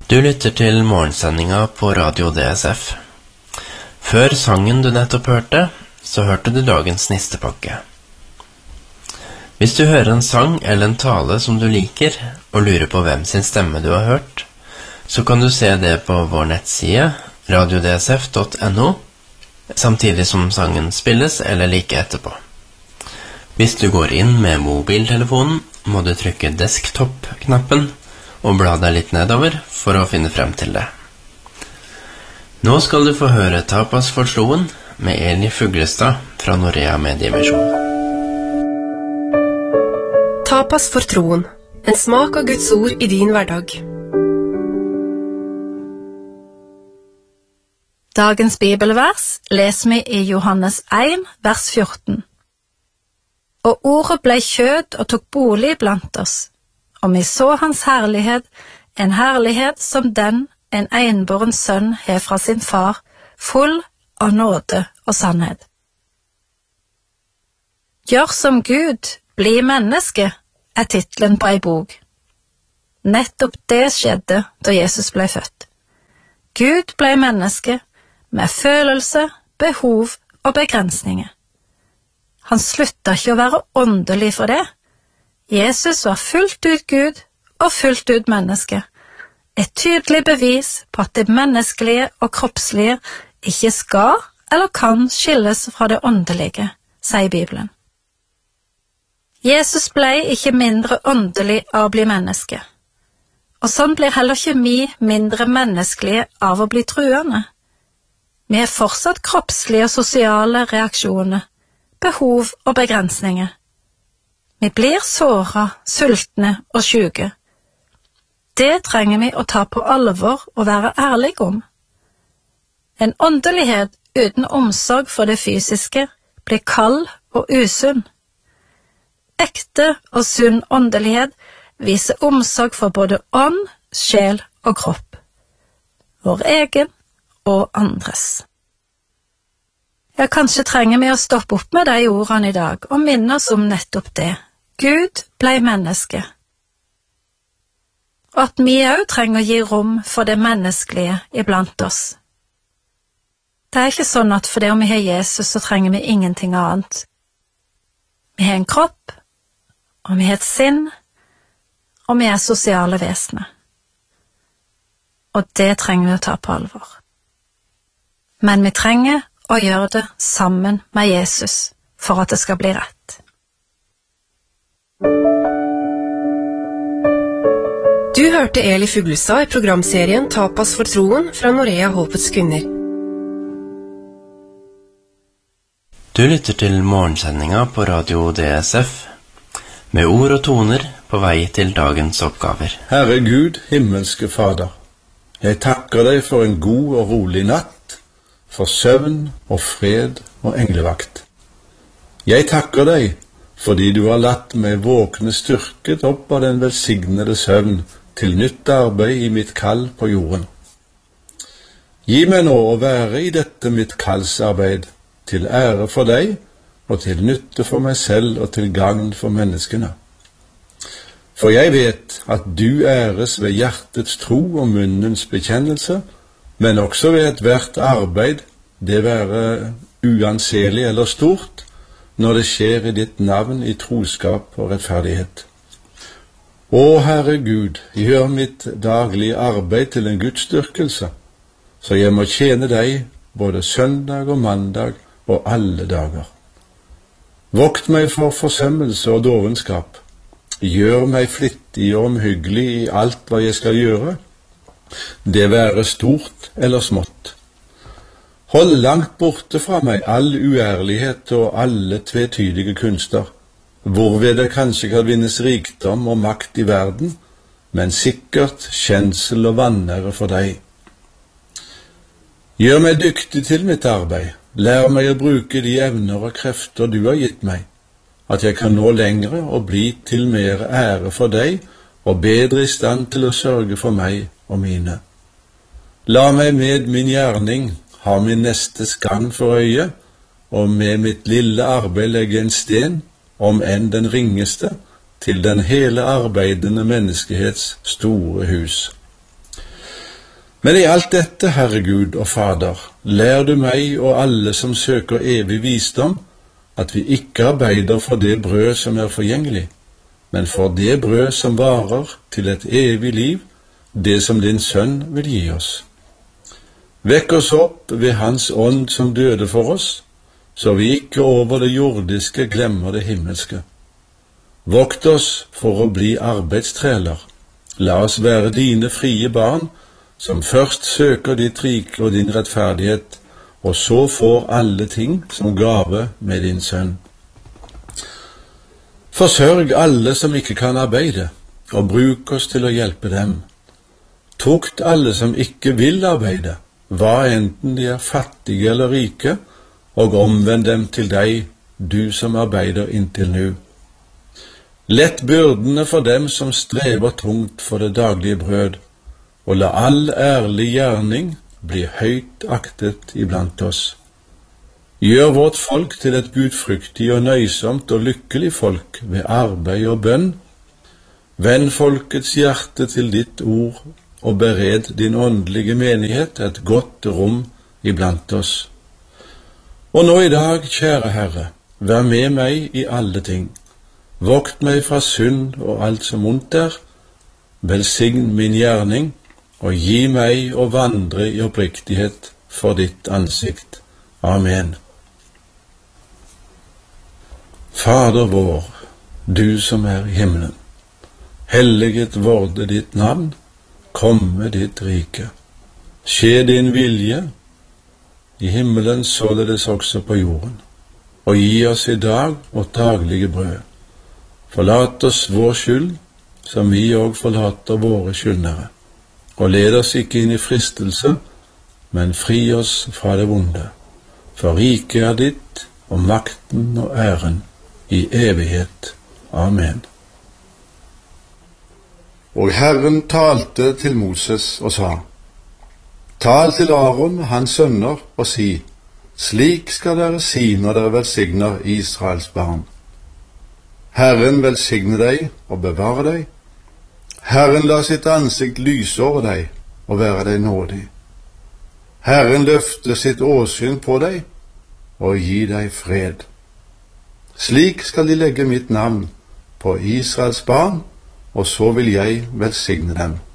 Du lytter til morgensendinga på Radio DSF. Før sangen du nettopp hørte, så hørte du dagens nistepakke. Hvis du hører en sang eller en tale som du liker, og lurer på hvem sin stemme du har hørt, så kan du se det på vår nettside, radiodsf.no, samtidig som sangen spilles eller like etterpå. Hvis du går inn med mobiltelefonen, må du trykke desktop-knappen, og bla deg litt nedover for å finne frem til det. Nå skal du få høre Tapas for troen med Eli Fuglestad fra Norea Mediemisjon. Tapas for troen, en smak av Guds ord i din hverdag. Dagens bibelvers leser vi i Johannes 1, vers 14. Og ordet ble kjød og tok bolig blant oss. Og vi så hans herlighet, en herlighet som den en enbåren sønn har fra sin far, full av nåde og sannhet. Gjør som Gud, bli menneske, er titlen på ei bok. Nettopp det skjedde da Jesus ble født. Gud ble menneske med følelse, behov og begrensninger. Han slutta ikke å være åndelig for det. Jesus var fullt ut Gud og fullt ut menneske. Et tydelig bevis på at det menneskelige og kroppslige ikke skal eller kan skilles fra det åndelige, sier Bibelen. Jesus ble ikke mindre åndelig av å bli menneske. Og sånn blir heller ikke vi mindre menneskelige av å bli truende. Vi har fortsatt kroppslige og sosiale reaksjoner, behov og begrensninger. Vi blir såret, sultne og syke. Det trenger vi å ta på alvor og være ærlige om. En åndelighet uten omsorg for det fysiske blir kald og usunn. Ekte og sunn åndelighet viser omsorg for både ånd, sjel og kropp. Vår egen og andres. Ja, kanskje trenger vi å stoppe opp med de ordene i dag og minne oss om nettopp det. Gud ble menneske. Og at vi også trenger å gi rom for det menneskelige iblant oss. Det er ikke sånn at fordi om vi har Jesus, så trenger vi ingenting annet. Vi har en kropp, og vi har et sinn, og vi er sosiale vesener. Og det trenger vi å ta på alvor. Men vi trenger å gjøre det sammen med Jesus for at det skal bli rett. Du hørte Eli Fuglestad i programserien Tapas for troen fra Norea Håpets kvinner. Du lytter til morgensendinga på Radio DSF, med ord og toner på vei til dagens oppgaver. Herre Gud, himmelske Fader, jeg takker deg for en god og rolig natt, for søvn og fred og englevakt. Jeg takker deg fordi du har latt meg våkne styrket opp av den velsignede søvn til nytt arbeid i mitt kall på jorden. Gi meg nå å være i dette mitt kallsarbeid til ære for deg og til nytte for meg selv og til gagn for menneskene. For jeg vet at du æres ved hjertets tro og munnens bekjennelse, men også ved ethvert arbeid, det være uanselig eller stort, når det skjer i ditt navn i troskap og rettferdighet. Å, Herre Gud, gjør mitt daglige arbeid til en gudsdyrkelse, så jeg må tjene deg både søndag og mandag og alle dager. Vokt meg for forsømmelse og dovenskap. Gjør meg flittig og omhyggelig i alt hva jeg skal gjøre, det være stort eller smått. Hold langt borte fra meg all uærlighet og alle tvetydige kunster, hvorved det kanskje kan vinnes rikdom og makt i verden, men sikkert kjensel og vanære for deg. Gjør meg dyktig til mitt arbeid, lær meg å bruke de evner og krefter du har gitt meg, at jeg kan nå lengre og bli til mer ære for deg og bedre i stand til å sørge for meg og mine. La meg med min gjerning ha min nestes gang for øye, og med mitt lille arbeid legge en sten, om enn den ringeste, til den hele arbeidende menneskehets store hus. Men i alt dette, Herre Gud og Fader, lær du meg og alle som søker evig visdom, at vi ikke arbeider for det brød som er forgjengelig, men for det brød som varer til et evig liv, det som din Sønn vil gi oss. Vekk oss opp ved Hans ånd som døde for oss, så vi ikke over det jordiske glemmer det himmelske. Vokt oss for å bli arbeidstreler. La oss være dine frie barn, som først søker ditt rike og din rettferdighet, og så får alle ting som gave med din Sønn. Forsørg alle som ikke kan arbeide, og bruk oss til å hjelpe dem. Tukt alle som ikke vil arbeide, hva enten de er fattige eller rike, og omvend dem til deg, du som arbeider inntil nå. Lett byrdene for dem som strever tungt for det daglige brød, og la all ærlig gjerning bli høyt aktet iblant oss. Gjør vårt folk til et gudfryktig og nøysomt og lykkelig folk ved arbeid og bønn. Vend folkets hjerte til ditt ord, og bered din åndelige menighet et godt rom iblant oss. Og nå i dag, kjære Herre, vær med meg i alle ting. Vokt meg fra synd og alt som ondt er. Velsign min gjerning, og gi meg å vandre i oppriktighet for ditt ansikt. Amen. Fader vår, du som er i himmelen. Helliget vorde ditt navn, komme ditt rike. Skje din vilje, i himmelen således også på jorden. Og gi oss i dag vårt daglige brød. Forlat oss vår skyld, som vi også forlater våre skyldnere. Og led oss ikke inn i fristelse, men fri oss fra det vonde. For riket er ditt, og makten og æren, i evighet. Amen. Og Herren talte til Moses og sa, tal til Aaron, hans sønner, og si, slik skal dere si når dere velsigner Israels barn. Herren velsigne deg og bevare deg. Herren la sitt ansikt lyse over deg og være deg nådig. Herren løfte sitt åsyn på deg og gi deg fred. Slik skal de legge mitt navn på Israels barn, og så vil jeg velsigne dem.